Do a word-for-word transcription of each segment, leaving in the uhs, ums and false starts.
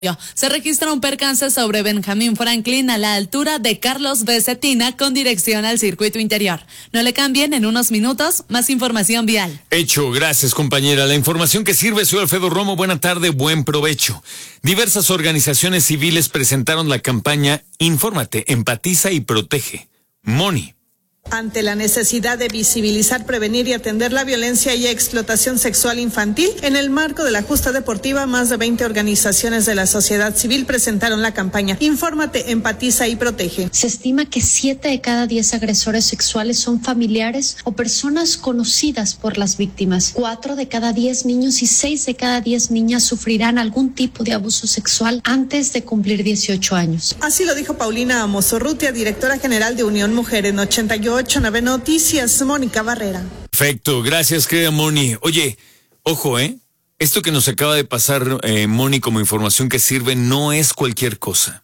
Se registra un percance sobre Benjamín Franklin a la altura de Carlos B. Cetina con dirección al circuito interior. No le cambien, en unos minutos más información vial. Hecho, gracias compañera. La información que sirve, soy Alfredo Romo. Buena tarde, buen provecho. Diversas organizaciones civiles presentaron la campaña Infórmate, Empatiza y Protege. Moni. Ante la necesidad de visibilizar, prevenir y atender la violencia y explotación sexual infantil, en el marco de la justa deportiva, más de veinte organizaciones de la sociedad civil presentaron la campaña Infórmate, Empatiza y Protege. Se estima que siete de cada diez agresores sexuales son familiares o personas conocidas por las víctimas. Cuatro de cada diez niños y seis de cada diez niñas sufrirán algún tipo de abuso sexual antes de cumplir dieciocho años. Así lo dijo Paulina Amosorrutia, directora general de Unión Mujer. En ochenta y ocho nueve Noticias, Mónica Barrera. Perfecto, gracias querida Moni. Oye, ojo, ¿eh? Esto que nos acaba de pasar, eh, Moni, como información que sirve, no es cualquier cosa.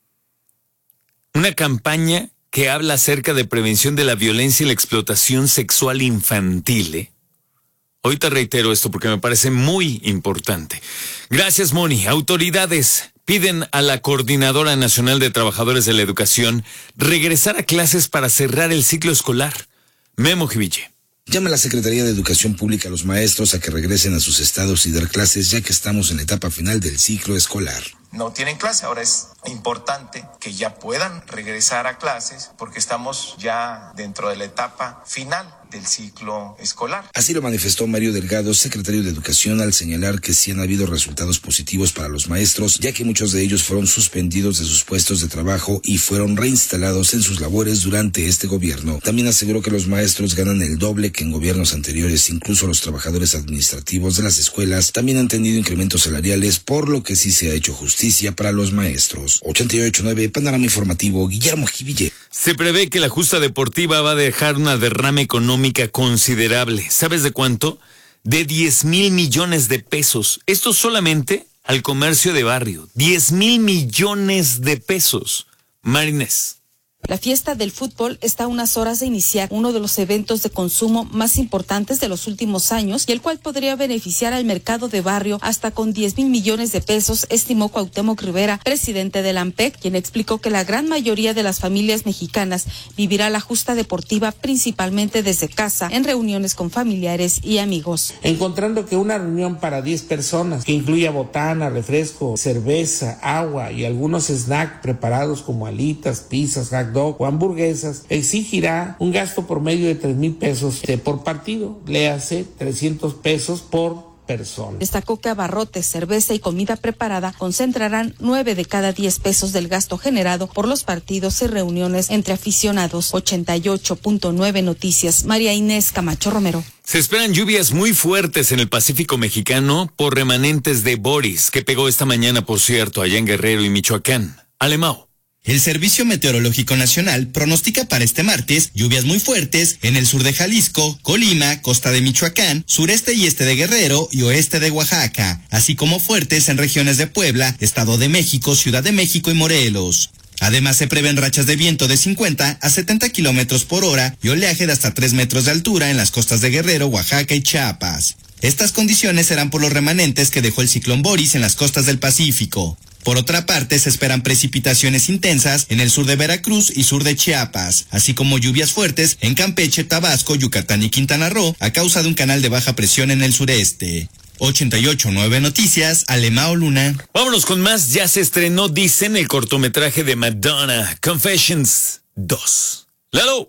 Una campaña que habla acerca de prevención de la violencia y la explotación sexual infantil, ¿eh? Ahorita reitero esto porque me parece muy importante. Gracias, Moni. Autoridades piden a la Coordinadora Nacional de Trabajadores de la Educación regresar a clases para cerrar el ciclo escolar. Memo Jiville. Llama a la Secretaría de Educación Pública a los maestros a que regresen a sus estados y dar clases, ya que estamos en la etapa final del ciclo escolar. No tienen clase, ahora es importante que ya puedan regresar a clases porque estamos ya dentro de la etapa final del ciclo escolar. Así lo manifestó Mario Delgado, secretario de Educación, al señalar que sí han habido resultados positivos para los maestros, ya que muchos de ellos fueron suspendidos de sus puestos de trabajo y fueron reinstalados en sus labores durante este gobierno. También aseguró que los maestros ganan el doble que en gobiernos anteriores. Incluso los trabajadores administrativos de las escuelas también han tenido incrementos salariales, por lo que sí se ha hecho justicia para los maestros. ochenta y ocho nueve Panorama Informativo, Guillermo Jiville. Se prevé que la justa deportiva va a dejar una derrama económica considerable. ¿Sabes de cuánto? De diez mil millones de pesos. Esto solamente al comercio de barrio. diez mil millones de pesos. Marinés. La fiesta del fútbol está a unas horas de iniciar uno de los eventos de consumo más importantes de los últimos años y el cual podría beneficiar al mercado de barrio hasta con diez mil millones de pesos, estimó Cuauhtémoc Rivera, presidente del AMPEC, quien explicó que la gran mayoría de las familias mexicanas vivirá la justa deportiva principalmente desde casa, en reuniones con familiares y amigos. Encontrando que una reunión para diez personas, que incluya botana, refresco, cerveza, agua y algunos snacks preparados como alitas, pizzas, hot dog o hamburguesas, exigirá un gasto por medio de tres mil pesos por partido, léase trescientos pesos por persona. Destacó que abarrotes, cerveza y comida preparada concentrarán nueve de cada diez pesos del gasto generado por los partidos y reuniones entre aficionados. ochenta y ocho punto nueve Noticias, María Inés Camacho Romero. Se esperan lluvias muy fuertes en el Pacífico mexicano por remanentes de Boris, que pegó esta mañana, por cierto, allá en Guerrero y Michoacán. Alemão. El Servicio Meteorológico Nacional pronostica para este martes lluvias muy fuertes en el sur de Jalisco, Colima, costa de Michoacán, sureste y este de Guerrero y oeste de Oaxaca, así como fuertes en regiones de Puebla, Estado de México, Ciudad de México y Morelos. Además, se prevén rachas de viento de cincuenta a setenta kilómetros por hora y oleaje de hasta tres metros de altura en las costas de Guerrero, Oaxaca y Chiapas. Estas condiciones serán por los remanentes que dejó el ciclón Boris en las costas del Pacífico. Por otra parte, se esperan precipitaciones intensas en el sur de Veracruz y sur de Chiapas, así como lluvias fuertes en Campeche, Tabasco, Yucatán y Quintana Roo a causa de un canal de baja presión en el sureste. ochenta y ocho nueve Noticias, Alemão Luna. Vámonos con más. Ya se estrenó, dicen, el cortometraje de Madonna, Confessions dos. ¡Lalo!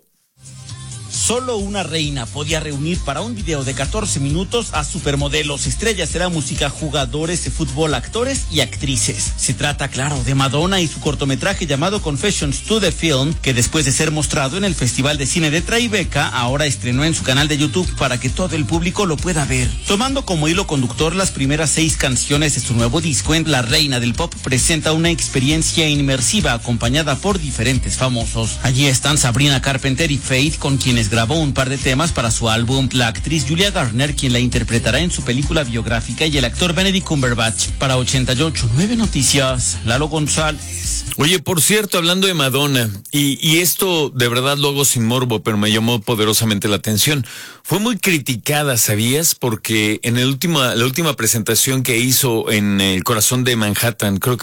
Solo una reina podía reunir para un video de catorce minutos a supermodelos, estrellas de la música, jugadores de fútbol, actores y actrices. Se trata, claro, de Madonna y su cortometraje llamado Confessions to the Film, que después de ser mostrado en el Festival de Cine de Tribeca, ahora estrenó en su canal de YouTube para que todo el público lo pueda ver. Tomando como hilo conductor las primeras seis canciones de su nuevo disco, la reina del pop presenta una experiencia inmersiva acompañada por diferentes famosos. Allí están Sabrina Carpenter y Faith, con quienes grabó un par de temas para su álbum, la actriz Julia Garner, quien la interpretará en su película biográfica, y el actor Benedict Cumberbatch. Para ochenta y ocho nueve Noticias, Lalo González. Oye, por cierto, hablando de Madonna, y, y esto de verdad lo hago sin morbo, pero me llamó poderosamente la atención. Fue muy criticada, ¿sabías? Porque en el última, la última presentación que hizo en el corazón de Manhattan, creo que